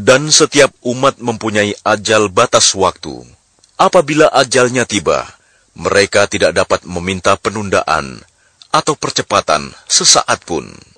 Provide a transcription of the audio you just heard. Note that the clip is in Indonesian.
Dan setiap umat mempunyai ajal batas waktu. Apabila ajalnya tiba, mereka tidak dapat meminta penundaan atau percepatan sesaat pun.